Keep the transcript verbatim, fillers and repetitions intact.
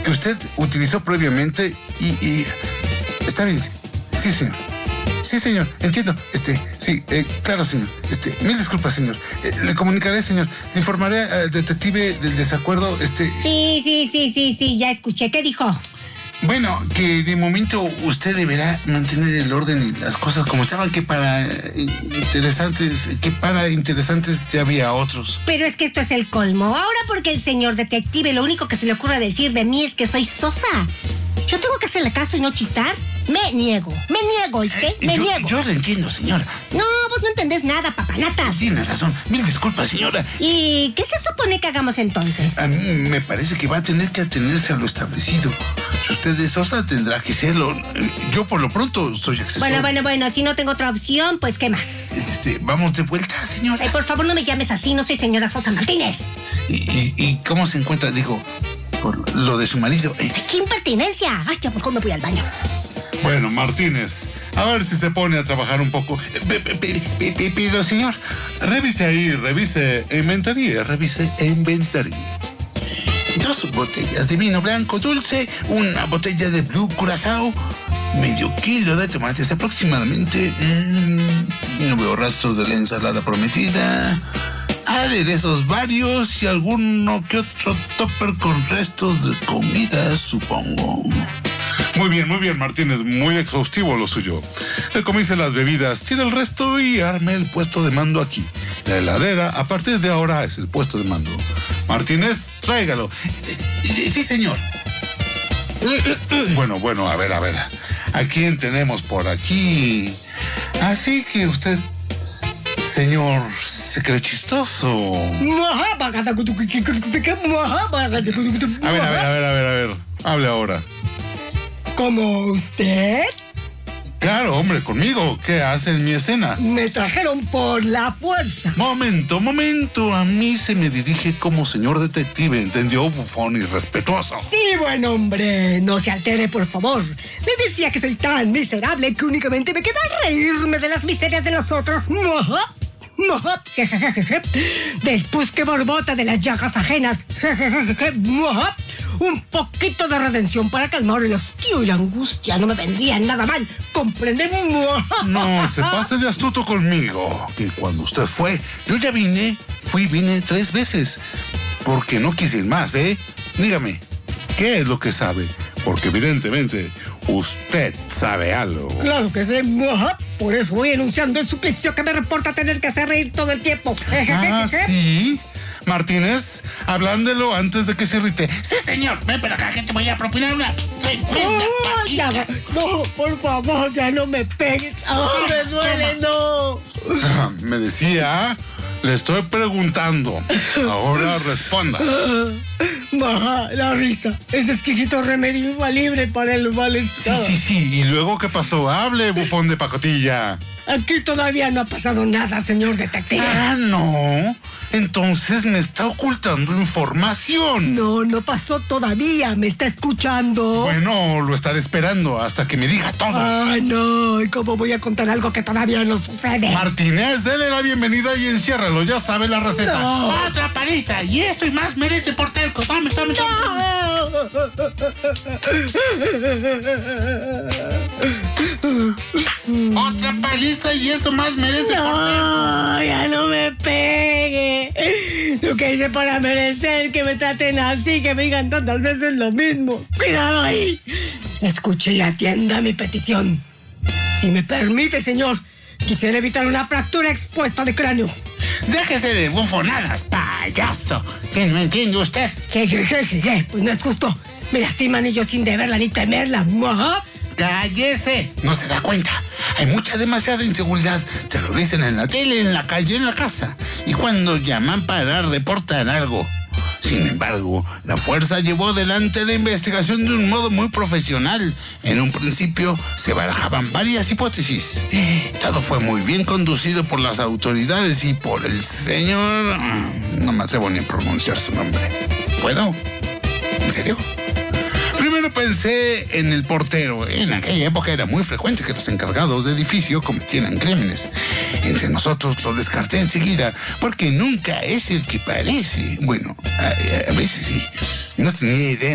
que usted utilizó previamente y, y... Está bien, sí, señor. Sí, señor, entiendo. Este, sí, eh, claro, señor. Este, mil disculpas, señor. Eh, le comunicaré, señor. Le informaré al detective del desacuerdo, este... Sí, sí, sí, sí, sí, ya escuché. ¿Qué dijo? Bueno, que de momento usted deberá mantener el orden y las cosas como estaban, que para eh, interesantes, que para interesantes ya había otros. Pero es que esto es el colmo. Ahora porque el señor detective lo único que se le ocurre decir de mí es que soy sosa. ¿Yo tengo que hacerle caso y no chistar? Me niego, me niego, ¿viste? Me yo, niego. Yo lo entiendo, señora. No, vos no entendés nada, papanatas. Tiene razón. Mil disculpas, señora. ¿Y qué se supone que hagamos entonces? A mí me parece que va a tener que atenerse a lo establecido. Si usted es sosa, tendrá que serlo. Yo, por lo pronto, soy accesor. Bueno, bueno, bueno. Si no tengo otra opción, pues, ¿qué más? Este, vamos de vuelta, señora. Ay, por favor, no me llames así. No soy señora Sosa Martínez. ¿Y, y, y cómo se encuentra? Digo, por lo de su marido. Eh. ¡Qué impertinencia! Ay, ya mejor me voy al baño. Bueno, Martínez, a ver si se pone a trabajar un poco. Pero, señor, revise ahí, revise inventaría, revise inventaría. Dos botellas de vino blanco dulce, una botella de Blue Curazao, medio kilo de tomates aproximadamente. Mmm, no veo rastros de la ensalada prometida. Aderezos varios y alguno que otro topper con restos de comida, supongo. Muy bien, muy bien, Martínez, muy exhaustivo lo suyo. Le comience las bebidas, tira el resto y arme el puesto de mando aquí. La heladera, a partir de ahora, es el puesto de mando. Martínez, tráigalo. Sí, sí, señor. Bueno, bueno, a ver, a ver. ¿A quién tenemos por aquí? Así que usted, señor secretistoso. A ver, a ver, a ver, a ver, a ver, a ver. Hable ahora. ¿Como usted? Claro, hombre, conmigo. ¿Qué hace en mi escena? Me trajeron por la fuerza. Momento, momento. A mí se me dirige como señor detective, ¿entendió, bufón irrespetuoso? Sí, buen hombre. No se altere, por favor. Le decía que soy tan miserable que únicamente me queda reírme de las miserias de los otros. Después que borbota de las llagas ajenas. Un poquito de redención para calmar el hastío y la angustia no me vendría nada mal. ¿Comprende? No se pase de astuto conmigo. Que cuando usted fue, yo ya vine, fui, vine tres veces. Porque no quise ir más, ¿eh? Dígame, ¿qué es lo que sabe? Porque evidentemente usted sabe algo. Claro que sé. Por eso voy enunciando el suplicio que me reporta tener que hacer reír todo el tiempo. Ah, ¿sí? Martínez, hablándolo antes de que se irrite. Sí, señor. Ven para acá que te voy a propinar una tremenda paquita. No, por favor, ya no me pegues. Ahora me duele, no. Ah, me decía, le estoy preguntando. Ahora responda. Baja la risa. Es exquisito remedio infalible para el malestar. Sí, sí, sí. ¿Y luego qué pasó? Hable, bufón de pacotilla. Aquí todavía no ha pasado nada, señor detective. Ah, ¿no? Entonces me está ocultando información. No, no pasó todavía. ¿Me está escuchando? Bueno, lo estaré esperando hasta que me diga todo. Ah, no. ¿Y cómo voy a contar algo que todavía no sucede? Martínez, dele la bienvenida y enciérralo. Ya sabe la receta. No. Otra paliza. Y eso y más merece por terco. Tome, tome, tome. No. Otra paliza y eso más merece no, por terco. Ya no me pegue. Lo que hice para merecer que me traten así, que me digan tantas veces lo mismo. Cuidado ahí. Escuche y atienda mi petición. Si me permite, señor, quisiera evitar una fractura expuesta de cráneo. Déjese de bufonadas, payaso. ¿Que no entiende usted? ¿Qué, qué, qué, qué, qué? Pues no es justo. Me lastiman y yo sin deberla ni temerla. ¿Ah? ¡Cállese! No se da cuenta. Hay mucha, demasiada inseguridad. Te lo dicen en la tele, en la calle, en la casa. Y cuando llaman para reportar algo. Sin embargo, la fuerza llevó adelante la investigación de un modo muy profesional. En un principio se barajaban varias hipótesis. Todo fue muy bien conducido por las autoridades y por el señor... No me atrevo ni a pronunciar su nombre. ¿Puedo? ¿En serio? Primero pensé en el portero. En aquella época era muy frecuente que los encargados de edificio cometieran crímenes. Entre nosotros lo descarté enseguida, porque nunca es el que parece. Bueno, a, a veces sí. No tenía idea